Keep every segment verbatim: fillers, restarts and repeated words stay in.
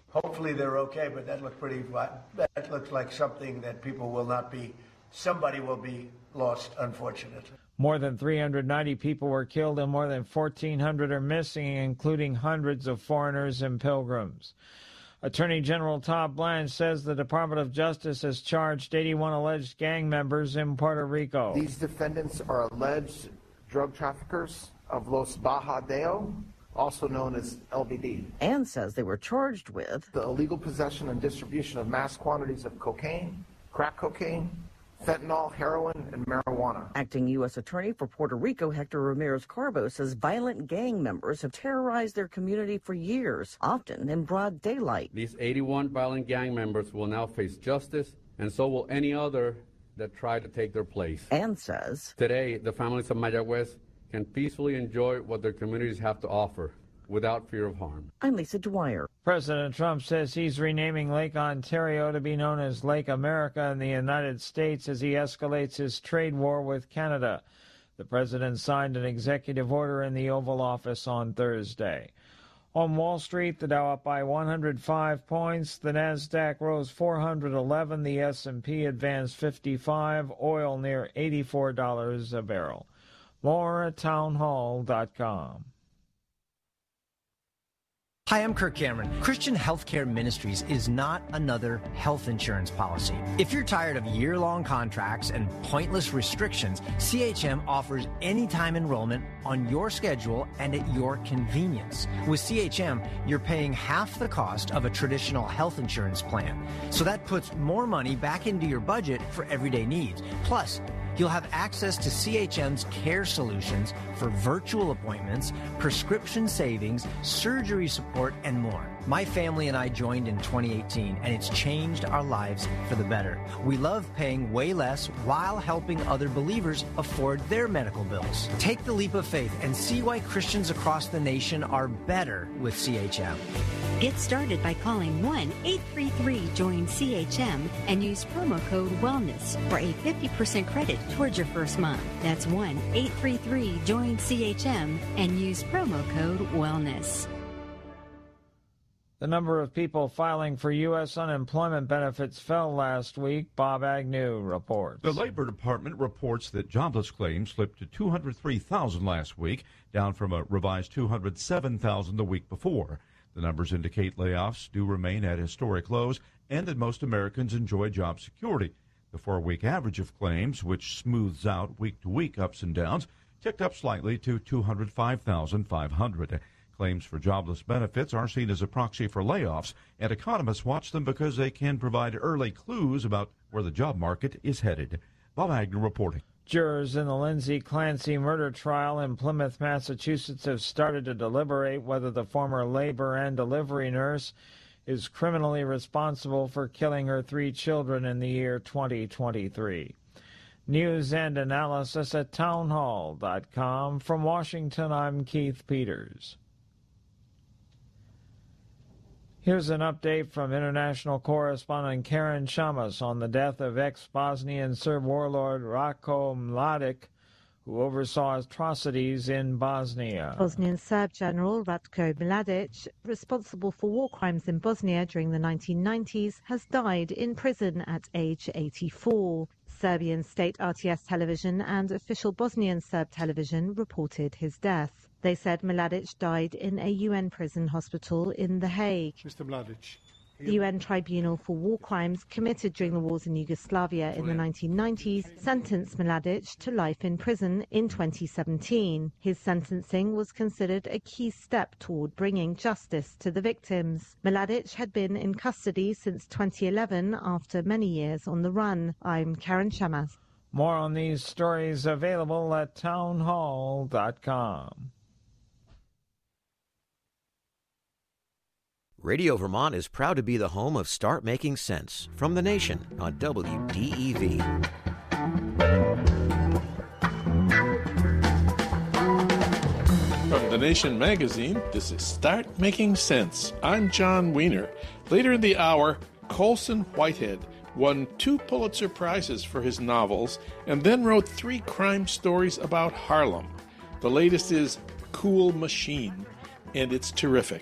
Hopefully they're okay, but that looked pretty, that looks like something that people will not be, somebody will be lost, unfortunately. More than three hundred ninety people were killed and more than fourteen hundred are missing, including hundreds of foreigners and pilgrims. Attorney General Todd Blanche says the Department of Justice has charged eighty-one alleged gang members in Puerto Rico. These defendants are alleged drug traffickers of Los Bajadeo, also known as L B D. And says they were charged with the illegal possession and distribution of mass quantities of cocaine, crack cocaine, fentanyl, heroin, and marijuana. Acting U S Attorney for Puerto Rico, Hector Ramirez-Carbo, says violent gang members have terrorized their community for years, often in broad daylight. These eighty-one violent gang members will now face justice, and so will any other that try to take their place. And says today, the families of Mayagüez can peacefully enjoy what their communities have to offer without fear of harm. I'm Lisa Dwyer. President Trump says he's renaming Lake Ontario to be known as Lake America in the United States as he escalates his trade war with Canada. The president signed an executive order in the Oval Office on Thursday. On Wall Street, the Dow up by one hundred five points, the Nasdaq rose four hundred eleven, the S and P advanced fifty-five, oil near eighty-four dollars a barrel. More at townhall dot com. Hi, I'm Kirk Cameron. Christian Healthcare Ministries is not another health insurance policy. If you're tired of year-long contracts and pointless restrictions, C H M offers anytime enrollment on your schedule and at your convenience. With C H M, you're paying half the cost of a traditional health insurance plan. So that puts more money back into your budget for everyday needs. Plus, you'll have access to C H M's care solutions for virtual appointments, prescription savings, surgery support, and more. My family and I joined in twenty eighteen, and it's changed our lives for the better. We love paying way less while helping other believers afford their medical bills. Take the leap of faith and see why Christians across the nation are better with C H M. Get started by calling one eight three three join C H M and use promo code WELLNESS for a fifty percent credit towards your first month. That's one eight three three join C H M and use promo code WELLNESS. The number of people filing for U S unemployment benefits fell last week. Bob Agnew reports. The Labor Department reports that jobless claims slipped to two hundred three thousand last week, down from a revised two hundred seven thousand the week before. The numbers indicate layoffs do remain at historic lows and that most Americans enjoy job security. The four-week average of claims, which smooths out week-to-week ups and downs, ticked up slightly to two hundred five thousand five hundred. Claims for jobless benefits are seen as a proxy for layoffs, and economists watch them because they can provide early clues about where the job market is headed. Bob Agnew reporting. Jurors in the Lindsay Clancy murder trial in Plymouth, Massachusetts have started to deliberate whether the former labor and delivery nurse is criminally responsible for killing her three children in the year twenty twenty-three. News and analysis at townhall dot com. From Washington, I'm Keith Peters. Here's an update from international correspondent Karen Chamas on the death of ex-Bosnian Serb warlord Ratko Mladic, who oversaw atrocities in Bosnia. Bosnian Serb General Ratko Mladic, responsible for war crimes in Bosnia during the nineteen nineties, has died in prison at age eighty-four. Serbian state R T S television and official Bosnian Serb television reported his death. They said Mladic died in a U N prison hospital in The Hague. Mister Mladic. The U N Tribunal for War Crimes committed during the wars in Yugoslavia in the nineteen nineties sentenced Mladic to life in prison in twenty seventeen. His sentencing was considered a key step toward bringing justice to the victims. Mladic had been in custody since twenty eleven after many years on the run. I'm Karen Chamas. More on these stories available at townhall dot com. Radio Vermont is proud to be the home of Start Making Sense from the Nation on W D E V. From The Nation magazine, this is Start Making Sense. I'm John Wiener. Later in the hour, Colson Whitehead won two Pulitzer Prizes for his novels and then wrote three crime stories about Harlem. The latest is Cool Machine, and it's terrific.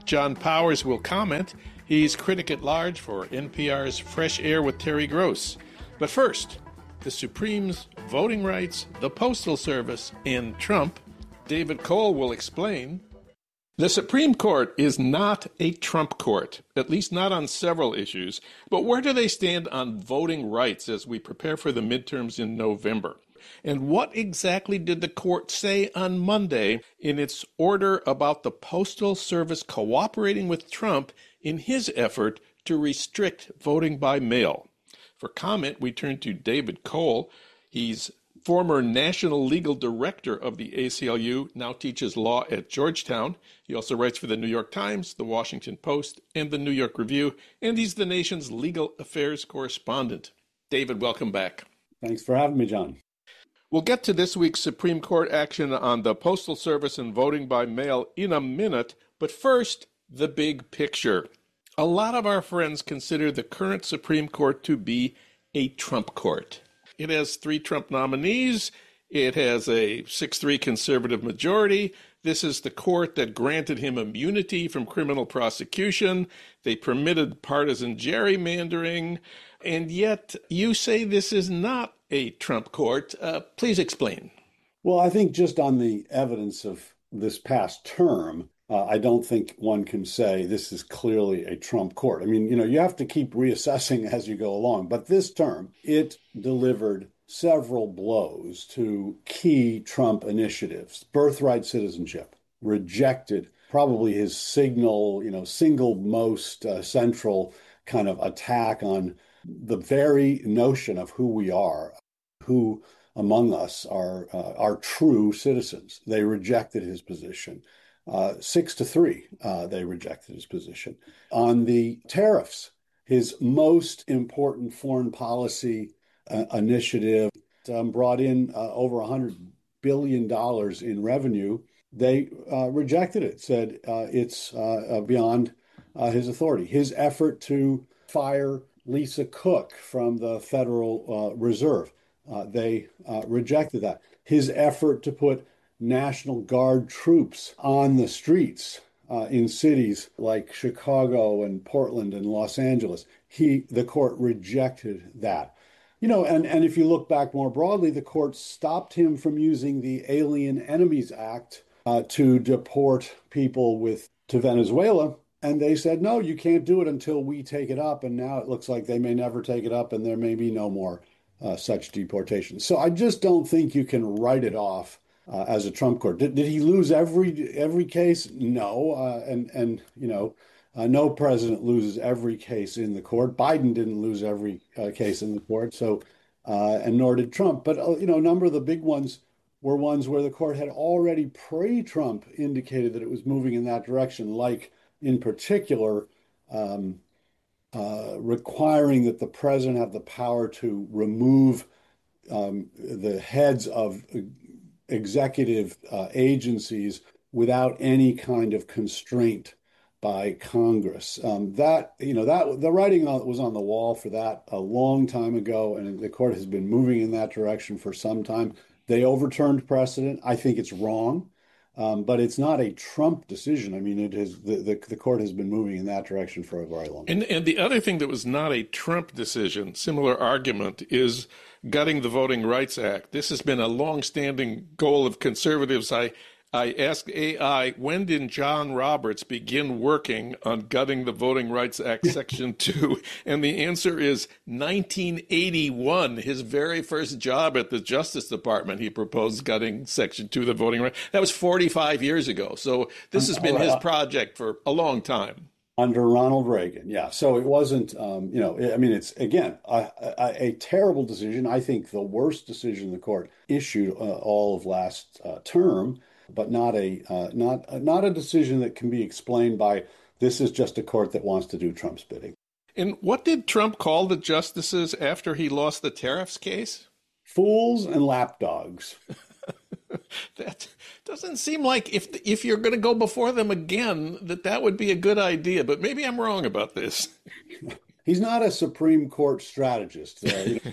John Powers will comment. He's critic at large for N P R's Fresh Air with Terry Gross. But first, the Supremes, voting rights, the Postal Service, and Trump. David Cole will explain. The Supreme Court is not a Trump court, at least not on several issues. But where do they stand on voting rights as we prepare for the midterms in November? And what exactly did the court say on Monday in its order about the Postal Service cooperating with Trump in his effort to restrict voting by mail? For comment, we turn to David Cole. He's former National Legal Director of the A C L U, now teaches law at Georgetown. He also writes for the New York Times, the Washington Post, and the New York Review, and he's the nation's legal affairs correspondent. David, welcome back. Thanks for having me, John. We'll get to this week's Supreme Court action on the Postal Service and voting by mail in a minute, but first, the big picture. A lot of our friends consider the current Supreme Court to be a Trump court. It has three Trump nominees. It has a six three conservative majority. This is the court that granted him immunity from criminal prosecution. They permitted partisan gerrymandering. And yet you say this is not a Trump court. Uh, please explain. Well, I think just on the evidence of this past term, uh, I don't think one can say this is clearly a Trump court. I mean, you know, you have to keep reassessing as you go along. But this term, it delivered several blows to key Trump initiatives. Birthright citizenship, rejected probably his signal, you know, single most uh, central kind of attack on the very notion of who we are, who among us are uh, are true citizens. They rejected his position. Uh, six to three, uh, they rejected his position. On the tariffs, his most important foreign policy uh, initiative um, brought in uh, over one hundred billion dollars in revenue. They uh, rejected it, said uh, it's uh, beyond uh, his authority. His effort to fire Lisa Cook from the Federal uh, Reserve, uh, they uh, rejected that. His effort to put National Guard troops on the streets uh, in cities like Chicago and Portland and Los Angeles, he the court rejected that. You know, and, and if you look back more broadly, the court stopped him from using the Alien Enemies Act uh, to deport people with to Venezuela. And they said, no, you can't do it until we take it up. And now it looks like they may never take it up and there may be no more uh, such deportations. So I just don't think you can write it off uh, as a Trump court. Did, did he lose every every case? No. Uh, and, and, you know, uh, no president loses every case in the court. Biden didn't lose every uh, case in the court. So, uh, and nor did Trump. But, uh, you know, a number of the big ones were ones where the court had already pre-Trump indicated that it was moving in that direction, like in particular, um, uh, requiring that the president have the power to remove um, the heads of executive uh, agencies without any kind of constraint by Congress. Um, that, you know, that the writing was on the wall for that a long time ago, and the court has been moving in that direction for some time. They overturned precedent. I think it's wrong. Um, but it's not a Trump decision. I mean, it is the, the the court has been moving in that direction for a very long time. And, and the other thing that was not a Trump decision, similar argument, is gutting the Voting Rights Act. This has been a longstanding goal of conservatives. I I asked A I, when did John Roberts begin working on gutting the Voting Rights Act Section two? And the answer is nineteen eighty-one, his very first job at the Justice Department. He proposed gutting Section two of the Voting Rights. That was forty-five years ago. So this has been his project for a long time. Under Ronald Reagan, yeah. So it wasn't, um, you know, I mean, it's, again, a, a, a terrible decision. I think the worst decision the court issued uh, all of last uh, term. But not a uh, not uh, not a decision that can be explained by this is just a court that wants to do Trump's bidding. And what did Trump call the justices after he lost the tariffs case? Fools and lapdogs. That doesn't seem like if if you're going to go before them again, that that would be a good idea. But maybe I'm wrong about this. He's not a Supreme Court strategist. Uh, you know.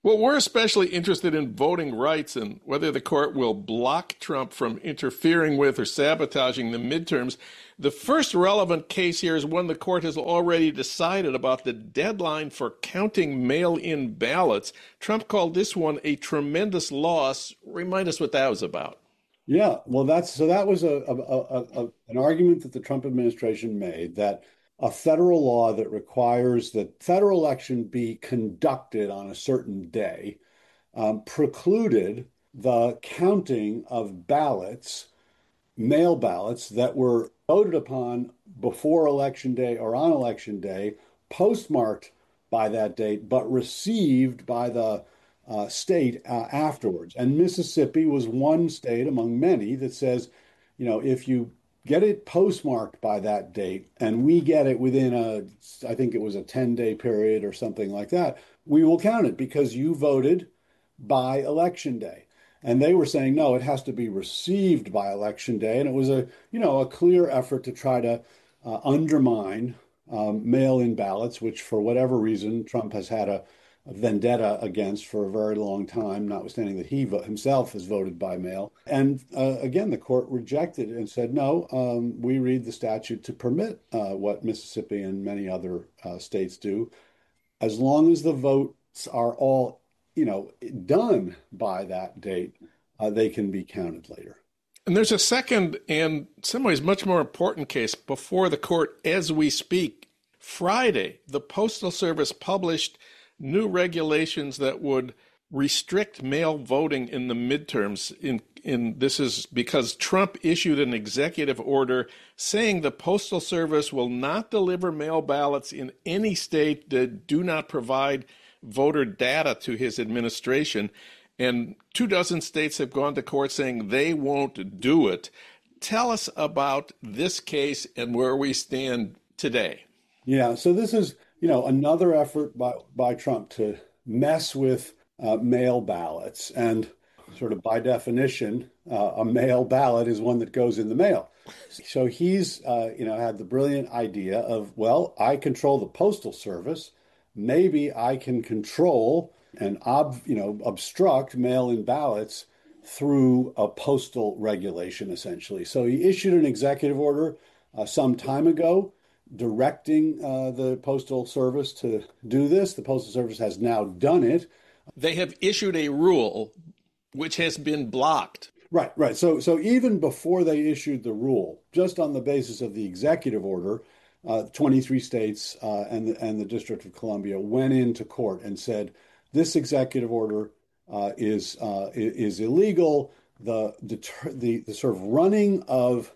Well, we're especially interested in voting rights and whether the court will block Trump from interfering with or sabotaging the midterms. The first relevant case here is one the court has already decided about the deadline for counting mail-in ballots. Trump called this one a tremendous loss. Remind us what that was about. Yeah, well, that's so that was a, a, a, a an argument that the Trump administration made, that a federal law that requires that federal election be conducted on a certain day um, precluded the counting of ballots, mail ballots that were voted upon before Election Day or on Election Day, postmarked by that date, but received by the uh, state uh, afterwards. And Mississippi was one state among many that says, you know, if you get it postmarked by that date, and we get it within a, I think it was a ten-day period or something like that, we will count it because you voted by Election Day. And they were saying, no, it has to be received by Election Day. And it was a, you know, a clear effort to try to uh, undermine um, mail-in ballots, which for whatever reason, Trump has had a, a vendetta against for a very long time, notwithstanding that he vo- himself has voted by mail. And uh, again, the court rejected it and said, no, um, we read the statute to permit uh, what Mississippi and many other uh, states do, as long as the votes are all, you know, done by that date, uh, they can be counted later. And there's a second and, in some ways, much more important case before the court as we speak. Friday, the Postal Service published new regulations that would restrict mail voting in the midterms. In, in this is because Trump issued an executive order saying the Postal Service will not deliver mail ballots in any state that do not provide voter data to his administration. And two dozen states have gone to court saying they won't do it. Tell us about this case and where we stand today. Yeah, so this is, you know, another effort by, by Trump to mess with uh, mail ballots. And sort of by definition, uh, a mail ballot is one that goes in the mail. So he's, uh, you know, had the brilliant idea of, well, I control the Postal Service. Maybe I can control and, ob, you know, obstruct mail-in ballots through a postal regulation, essentially. So he issued an executive order uh, some time ago directing uh, the Postal Service to do this. The Postal Service has now done it. They have issued a rule which has been blocked. Right, right. So, so even before they issued the rule, just on the basis of the executive order, uh, twenty-three states uh, and the, and the District of Columbia went into court and said this executive order uh, is uh, is illegal. The, deter- the the sort of running of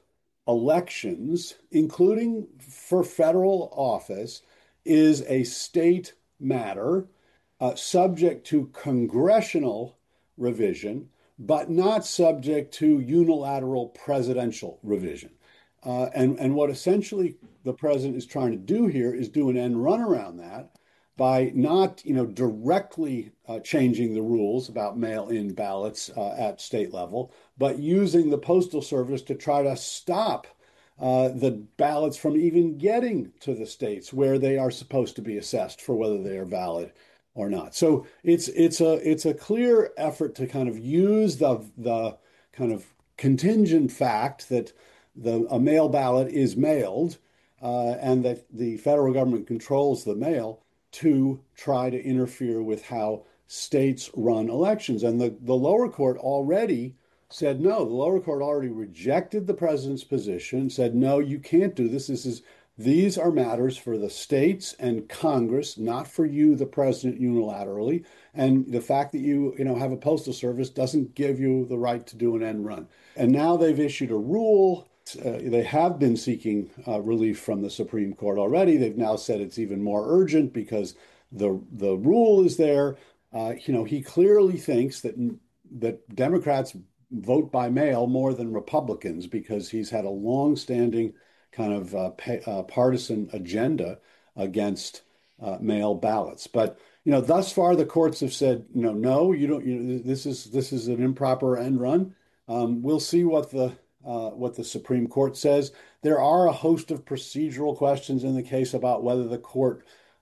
elections, including for federal office, is a state matter uh, subject to congressional revision, but not subject to unilateral presidential revision. Uh, and, and what essentially the president is trying to do here is do an end run around that by not, you know, directly uh, changing the rules about mail-in ballots uh, at state level, but using the Postal Service to try to stop uh, the ballots from even getting to the states where they are supposed to be assessed for whether they are valid or not. So it's it's a it's a clear effort to kind of use the the kind of contingent fact that the a mail ballot is mailed uh, and that the federal government controls the mail to try to interfere with how states run elections. And the, the lower court already said no. The lower court already rejected the president's position, said, no, you can't do this. This is These are matters for the states and Congress, not for you, the president, unilaterally. And the fact that you, you know, have a postal service doesn't give you the right to do an end run. And now they've issued a rule. Uh, they have been seeking uh, relief from the Supreme Court already. They've now said it's even more urgent because the the rule is there. Uh, you know, he clearly thinks that that Democrats vote by mail more than Republicans because he's had a long-standing kind of uh, pay, uh, partisan agenda against uh, mail ballots. But, you know, thus far the courts have said, you know, no, you don't, you know, this is this is an improper end run. Um, we'll see what the uh, what the Supreme Court says. There are a host of procedural questions in the case about whether the court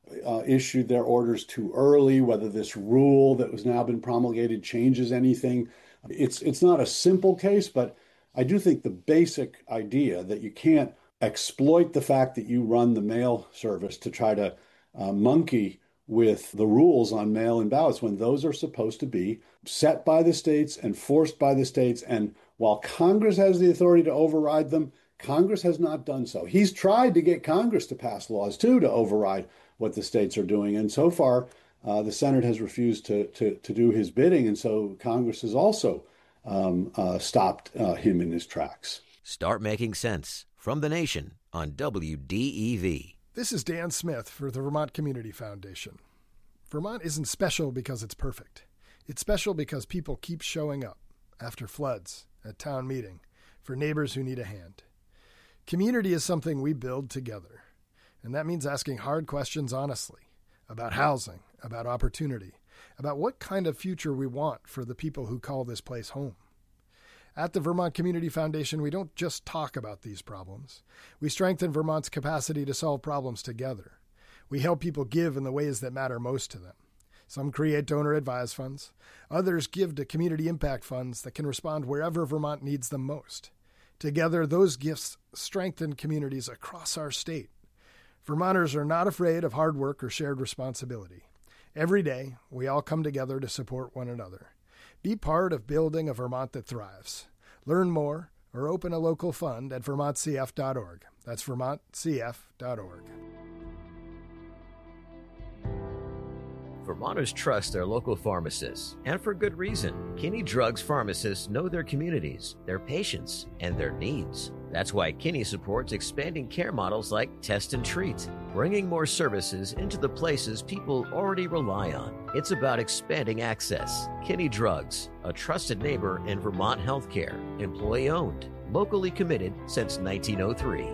uh, issued their orders too early, whether this rule that was now been promulgated changes anything. It's it's not a simple case, but I do think the basic idea that you can't exploit the fact that you run the mail service to try to uh, monkey with the rules on mail-in ballots when those are supposed to be set by the states, enforced by the states. And while Congress has the authority to override them, Congress has not done so. He's tried to get Congress to pass laws, too, to override what the states are doing. And so far, uh, the Senate has refused to, to, to do his bidding. And so Congress has also um, uh, stopped uh, him in his tracks. Start making sense from the nation on W D E V. This is Dan Smith for the Vermont Community Foundation. Vermont isn't special because it's perfect. It's special because people keep showing up after floods, at town meeting, for neighbors who need a hand. Community is something we build together, and that means asking hard questions honestly about housing, about opportunity, about what kind of future we want for the people who call this place home. At the Vermont Community Foundation, we don't just talk about these problems. We strengthen Vermont's capacity to solve problems together. We help people give in the ways that matter most to them. Some create donor-advised funds. Others give to community impact funds that can respond wherever Vermont needs them most. Together, those gifts strengthen communities across our state. Vermonters are not afraid of hard work or shared responsibility. Every day, we all come together to support one another. Be part of building a Vermont that thrives. Learn more or open a local fund at vermont c f dot org. That's vermont c f dot org. Vermonters trust their local pharmacists, and for good reason. Kinney Drugs pharmacists know their communities, their patients, and their needs. That's why Kinney supports expanding care models like Test and Treat, bringing more services into the places people already rely on. It's about expanding access. Kinney Drugs, a trusted neighbor in Vermont healthcare, employee-owned, locally committed since nineteen oh three.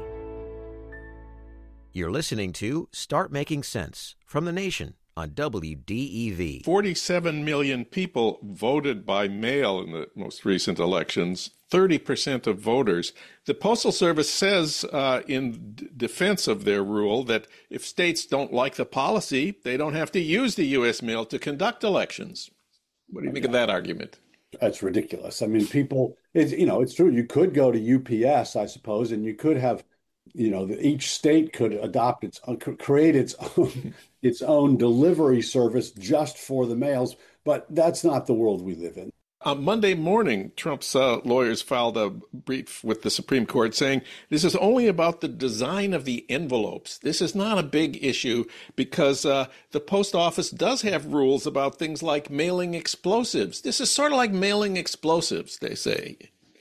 You're listening to Start Making Sense from the Nation on W D E V. forty-seven million people voted by mail in the most recent elections, thirty percent of voters. The Postal Service says uh, in d- defense of their rule that if states don't like the policy, they don't have to use the U S mail to conduct elections. What do you think of that argument? That's ridiculous. I mean, people, it's, you know, it's true. You could go to U P S, I suppose, and you could have, you know, each state could adopt its, create its own, its own delivery service just for the mails. But that's not the world we live in. On Monday morning, Trump's uh, lawyers filed a brief with the Supreme Court saying this is only about the design of the envelopes. This is not a big issue because uh, the post office does have rules about things like mailing explosives. This is sort of like mailing explosives, they say.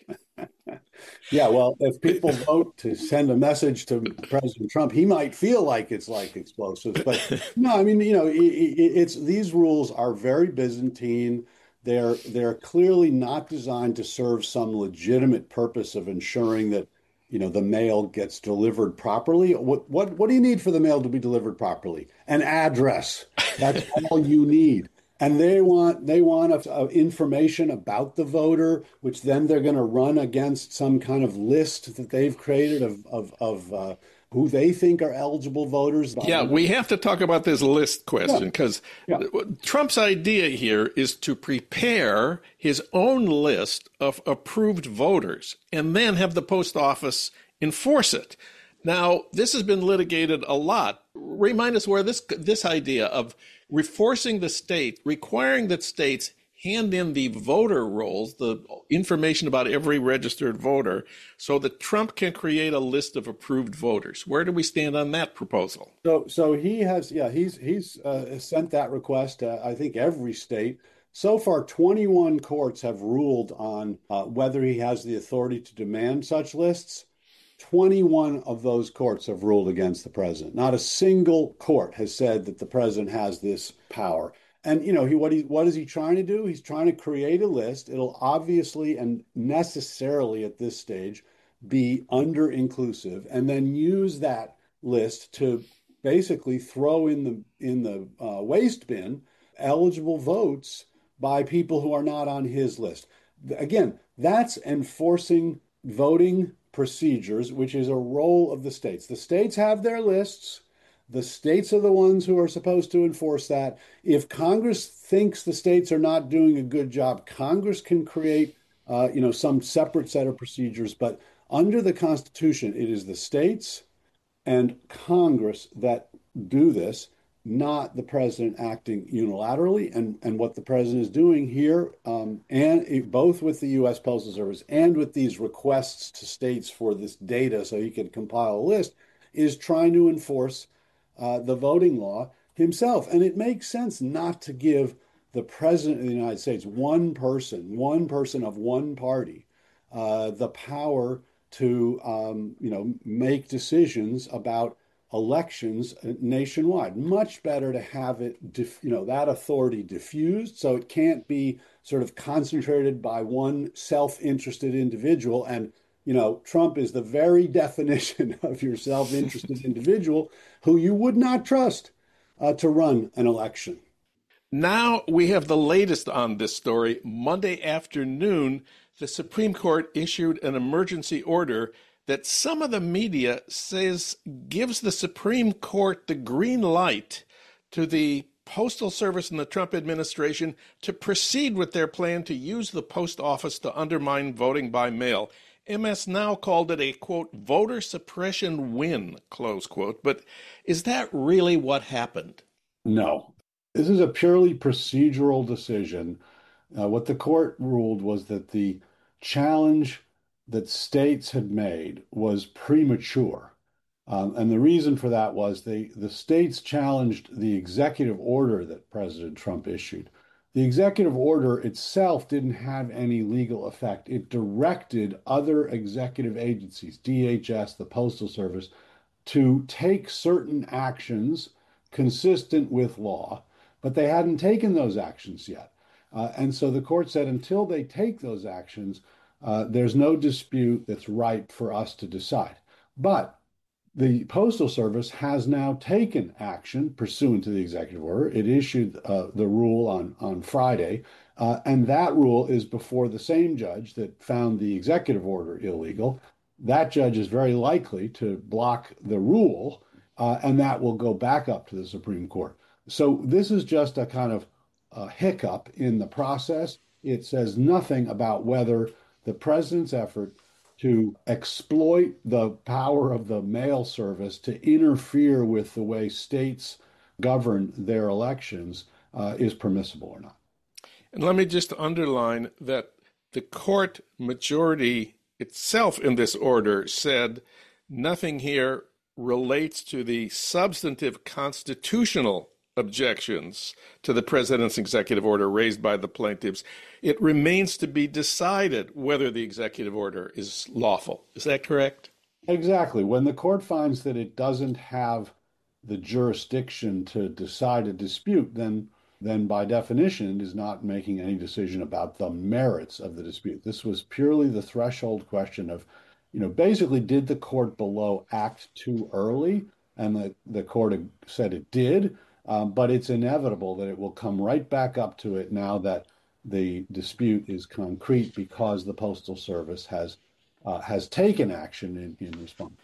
Yeah, well, if people vote to send a message to President Trump, he might feel like it's like explosives. But no, I mean, you know, it, it's these rules are very Byzantine. They're they're clearly not designed to serve some legitimate purpose of ensuring that, you know, the mail gets delivered properly. What what what do you need for the mail to be delivered properly? An address. That's all you need. And they want they want a, a information about the voter, which then they're going to run against some kind of list that they've created of of, of uh, who they think are eligible voters. Yeah, we have to talk about this list question because yeah. Yeah. Trump's idea here is to prepare his own list of approved voters and then have the post office enforce it. Now, this has been litigated a lot. Remind us where this this idea of reforcing the state, requiring that states hand in the voter rolls, the information about every registered voter, so that Trump can create a list of approved voters. Where do we stand on that proposal? So, so he has, yeah, he's he's uh, sent that request to, I think, every state. So far, twenty-one courts have ruled on uh, whether he has the authority to demand such lists. twenty-one of those courts have ruled against the president. Not a single court has said that the president has this power. And, you know, he what he what is he trying to do? He's trying to create a list. It'll obviously and necessarily at this stage be under-inclusive, and then use that list to basically throw in the in the uh, waste bin eligible votes by people who are not on his list. Again, that's enforcing voting procedures, which is a role of the states. The states have their lists. The states are the ones who are supposed to enforce that. If Congress thinks the states are not doing a good job, Congress can create, uh, you know, some separate set of procedures. But under the Constitution, it is the states and Congress that do this, not the president acting unilaterally. And, and what the president is doing here, um, and it, both with the U S Postal Service and with these requests to states for this data so he can compile a list, is trying to enforce uh, the voting law himself. And it makes sense not to give the president of the United States, one person, one person of one party, uh, the power to, um, you know, make decisions about elections nationwide. Much better to have it, diff, you know, that authority diffused so it can't be sort of concentrated by one self-interested individual. And, you know, Trump is the very definition of your self-interested individual who you would not trust uh, to run an election. Now we have the latest on this story. Monday afternoon, the Supreme Court issued an emergency order that some of the media says gives the Supreme Court the green light to the Postal Service and the Trump administration to proceed with their plan to use the post office to undermine voting by mail. M S Now called it a, quote, voter suppression win, close quote. But is that really what happened? No. This is a purely procedural decision. Uh, what the court ruled was that the challenge that states had made was premature. Um, and the reason for that was they, the states challenged the executive order that President Trump issued. The executive order itself didn't have any legal effect. It directed other executive agencies, D H S, the Postal Service, to take certain actions consistent with law, but they hadn't taken those actions yet. Uh, and so the court said until they take those actions, uh, there's no dispute that's ripe for us to decide. But the Postal Service has now taken action pursuant to the executive order. It issued uh, the rule on, on Friday, uh, and that rule is before the same judge that found the executive order illegal. That judge is very likely to block the rule, uh, and that will go back up to the Supreme Court. So this is just a kind of a hiccup in the process. It says nothing about whether the president's effort to exploit the power of the mail service to interfere with the way states govern their elections uh, is permissible or not. And let me just underline that the court majority itself in this order said nothing here relates to the substantive constitutional objections to the president's executive order raised by the plaintiffs. It remains to be decided whether the executive order is lawful. Is that correct? Exactly. When the court finds that it doesn't have the jurisdiction to decide a dispute, then then by definition it is not making any decision about the merits of the dispute. This was purely the threshold question of, you know, basically, did the court below act too early? And the, the court said it did. Um, but it's inevitable that it will come right back up to it now that the dispute is concrete because the Postal Service has uh, has taken action in, in response.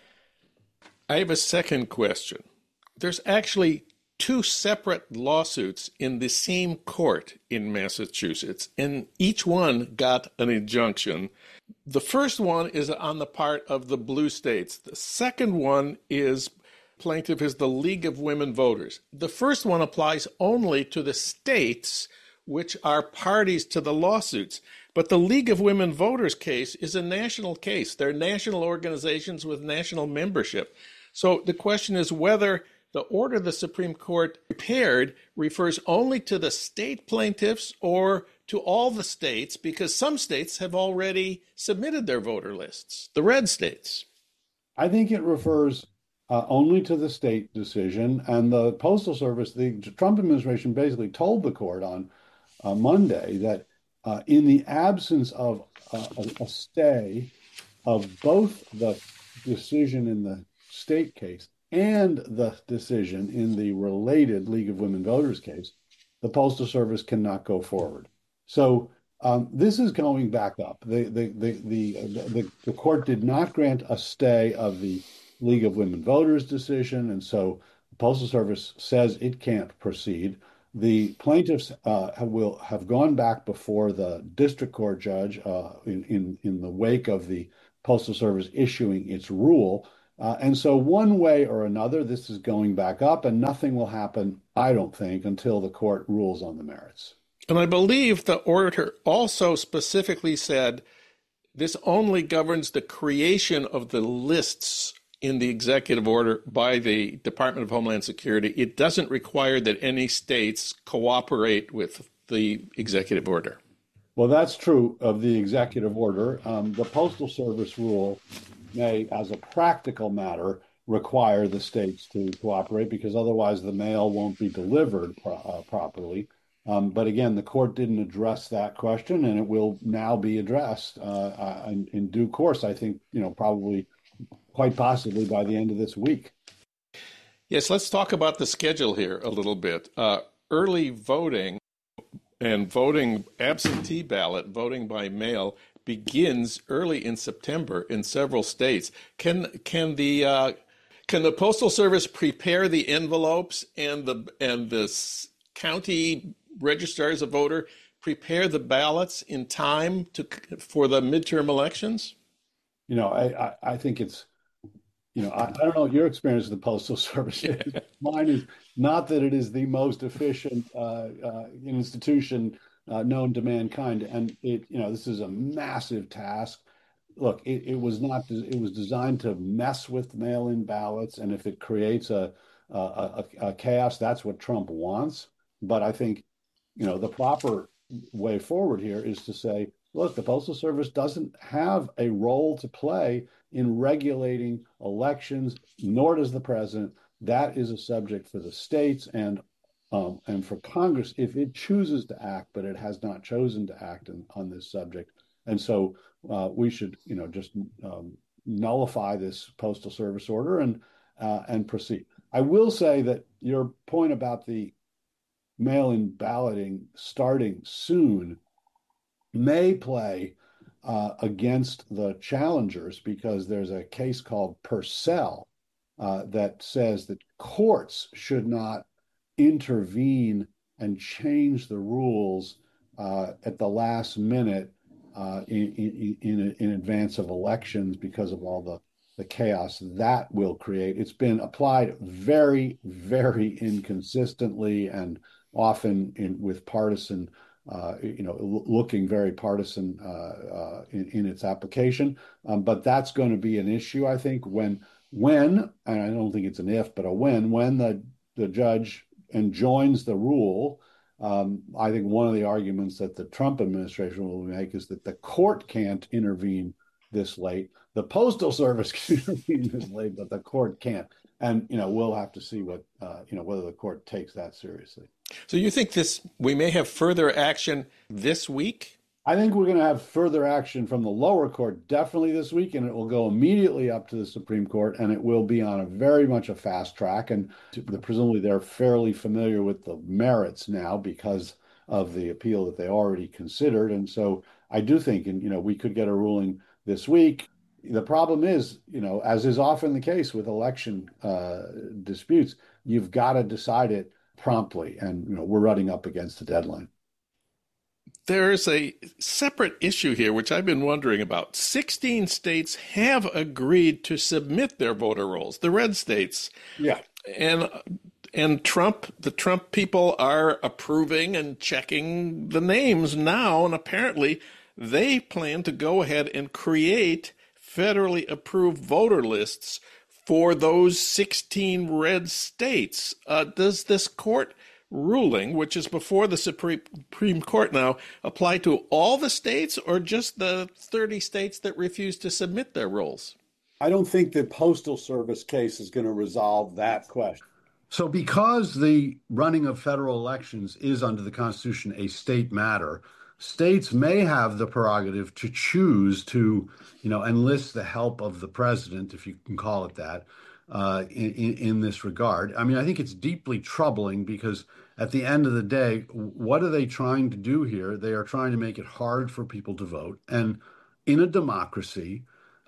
I have a second question. There's actually two separate lawsuits in the same court in Massachusetts, and each one got an injunction. The first one is on the part of the blue states. The second one is plaintiff is the League of Women Voters. The first one applies only to the states which are parties to the lawsuits. But the League of Women Voters case is a national case. They're national organizations with national membership. So the question is whether the order the Supreme Court prepared refers only to the state plaintiffs or to all the states, because some states have already submitted their voter lists, the red states. I think it refers Uh, only to the state decision, and the Postal Service, the Trump administration basically told the court on uh, Monday that uh, in the absence of uh, a, a stay of both the decision in the state case and the decision in the related League of Women Voters case, the Postal Service cannot go forward. So um, this is going back up. The the the the, the the court did not grant a stay of the League of Women Voters decision, and so the Postal Service says it can't proceed. The plaintiffs uh, will have gone back before the district court judge uh, in, in, in the wake of the Postal Service issuing its rule. Uh, and so one way or another, this is going back up, and nothing will happen, I don't think, until the court rules on the merits. And I believe the order also specifically said this only governs the creation of the lists in the executive order by the Department of Homeland Security. It doesn't require that any states cooperate with the executive order. Well, that's true of the executive order. Um, the Postal Service rule may, as a practical matter, require the states to cooperate because otherwise the mail won't be delivered pro- uh, properly. Um, but again, the court didn't address that question, and it will now be addressed uh, in, in due course. I think, you know, probably quite possibly by the end of this week. Yes, let's talk about the schedule here a little bit. Uh, early voting and voting absentee ballot, voting by mail, begins early in September in several states. Can can the uh, can the Postal Service prepare the envelopes and the and the county registrars of voter prepare the ballots in time to for the midterm elections? You know, I I, I think it's. You know, I, I don't know your experience with the Postal Service. Yeah. Mine is not that it is the most efficient uh, uh, institution uh, known to mankind, and it, you know, this is a massive task. Look, it, it was not. It was designed to mess with mail-in ballots, and if it creates a, a, a, a chaos, that's what Trump wants. But I think, you know, the proper way forward here is to say, look, the Postal Service doesn't have a role to play in regulating elections, nor does the president. That is a subject for the states and um, and for Congress if it chooses to act, but it has not chosen to act in, on this subject. And so uh, we should, you know, just um, nullify this Postal Service order and uh, and proceed. I will say that your point about the mail-in balloting starting soon may play uh, against the challengers because there's a case called Purcell uh, that says that courts should not intervene and change the rules uh, at the last minute uh, in, in, in, in advance of elections because of all the, the chaos that will create. It's been applied very, very inconsistently and often in, with partisan Uh, you know, looking very partisan uh, uh, in, in its application. Um, but that's going to be an issue, I think, when, when, and I don't think it's an if, but a when, when the, the judge enjoins the rule. Um, I think one of the arguments that the Trump administration will make is that the court can't intervene this late. The Postal Service can intervene this late, but the court can't. And, you know, we'll have to see what, uh, you know, whether the court takes that seriously. So you think this, we may have further action this week? I think we're going to have further action from the lower court definitely this week, and it will go immediately up to the Supreme Court, and it will be on a very much a fast track. And presumably they're fairly familiar with the merits now because of the appeal that they already considered. And so I do think, and, you know, we could get a ruling this week. The problem is, you know, as is often the case with election uh, disputes, you've got to decide it promptly. And, you know, we're running up against a deadline. There's a separate issue here, which I've been wondering about. sixteen states have agreed to submit their voter rolls, the red states. Yeah. And and Trump, the Trump people are approving and checking the names now. And apparently they plan to go ahead and create federally approved voter lists for those sixteen red states. Uh, does this court ruling, which is before the Supreme Court now, apply to all the states or just the thirty states that refuse to submit their rolls? I don't think the Postal Service case is going to resolve that question. So because the running of federal elections is under the Constitution a state matter, states may have the prerogative to choose to, you know, enlist the help of the president, if you can call it that, uh, in, in, in this regard. I mean, I think it's deeply troubling because at the end of the day, what are they trying to do here? They are trying to make it hard for people to vote. And in a democracy,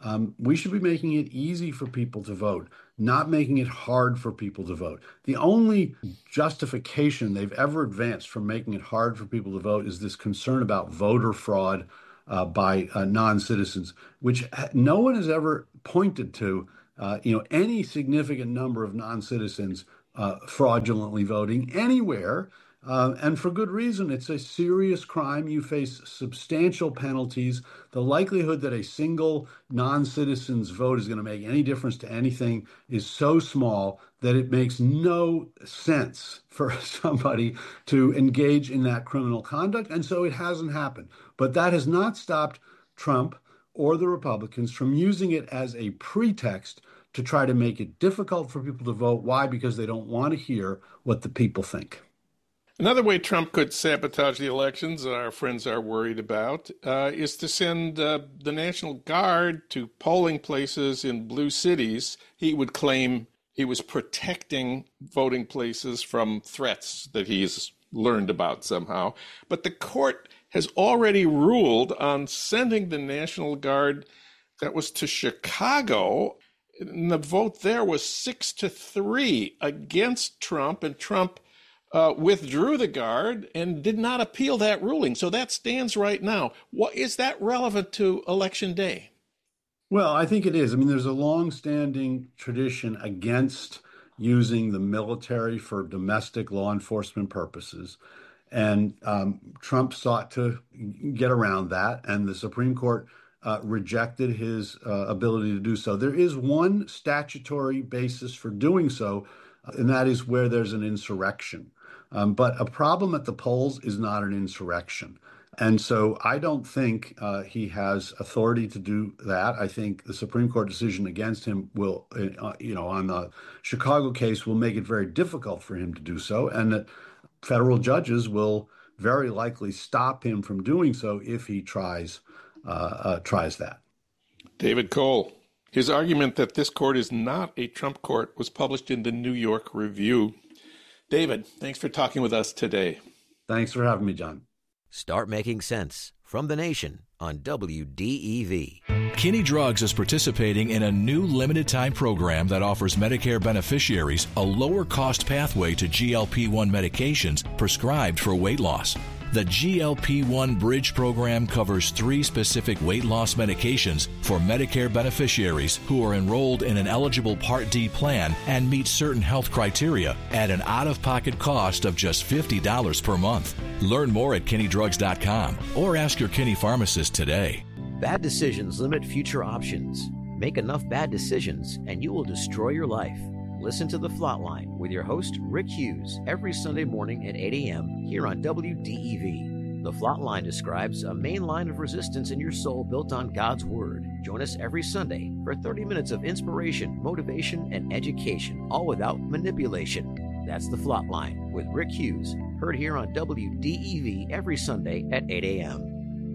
Um, we should be making it easy for people to vote, not making it hard for people to vote. The only justification they've ever advanced for making it hard for people to vote is this concern about voter fraud uh, by uh, non-citizens, which no one has ever pointed to, uh, you know, any significant number of non-citizens uh, fraudulently voting anywhere. Uh, and for good reason. It's a serious crime. You face substantial penalties. The likelihood that a single non-citizen's vote is going to make any difference to anything is so small that it makes no sense for somebody to engage in that criminal conduct. And so it hasn't happened. But that has not stopped Trump or the Republicans from using it as a pretext to try to make it difficult for people to vote. Why? Because they don't want to hear what the people think. Another way Trump could sabotage the elections, our friends are worried about, uh, is to send uh, the National Guard to polling places in blue cities. He would claim he was protecting voting places from threats that he's learned about somehow. But the court has already ruled on sending the National Guard. That was to Chicago. And the vote there was six to three against Trump, and Trump Uh, withdrew the guard and did not appeal that ruling. So that stands right now. What is that relevant to Election Day? Well, I think it is. I mean, there's a long-standing tradition against using the military for domestic law enforcement purposes. And um, Trump sought to get around that, and the Supreme Court uh, rejected his uh, ability to do so. There is one statutory basis for doing so, and that is where there's an insurrection. Um, but a problem at the polls is not an insurrection. And so I don't think uh, he has authority to do that. I think the Supreme Court decision against him will, uh, you know, on the Chicago case will make it very difficult for him to do so, and that federal judges will very likely stop him from doing so if he tries uh, uh, tries that. David Cole. His argument that this court is not a Trump court was published in the New York Review. David, thanks for talking with us today. Thanks for having me, John. Start Making Sense from The Nation on W D E V. Kinney Drugs is participating in a new limited-time program that offers Medicare beneficiaries a lower-cost pathway to G L P one medications prescribed for weight loss. The G L P one Bridge program covers three specific weight loss medications for Medicare beneficiaries who are enrolled in an eligible Part D plan and meet certain health criteria at an out-of-pocket cost of just fifty dollars per month. Learn more at kinney drugs dot com or ask your Kinney pharmacist today. Bad decisions limit future options. Make enough bad decisions and you will destroy your life. Listen to The Flatline with your host, Rick Hughes, every Sunday morning at eight a.m. here on W D E V. The Flatline describes a main line of resistance in your soul built on God's Word. Join us every Sunday for thirty minutes of inspiration, motivation, and education, all without manipulation. That's The Flatline with Rick Hughes, heard here on W D E V every Sunday at eight a.m.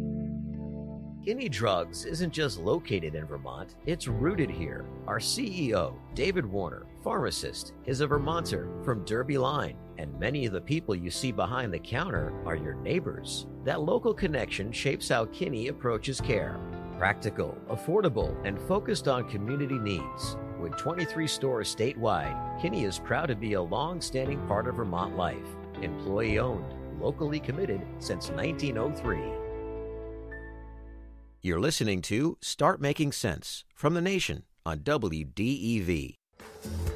Kinney Drugs isn't just located in Vermont, it's rooted here. Our C E O, David Warner, pharmacist, is a Vermonter from Derby Line, and many of the people you see behind the counter are your neighbors. That local connection shapes how Kinney approaches care. Practical, affordable, and focused on community needs. With twenty-three stores statewide, Kinney is proud to be a long-standing part of Vermont life. Employee-owned, locally committed since nineteen oh three. You're listening to Start Making Sense from The Nation on W D E V.